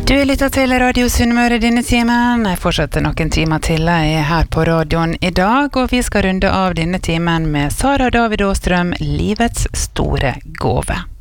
Du lytter til Radio Sunnmøre denne timen. Jeg fortsetter noen timer til her på radioen i dag, og vi skal runde av denne timen med Sara David Åstrøm, Livets store gåve.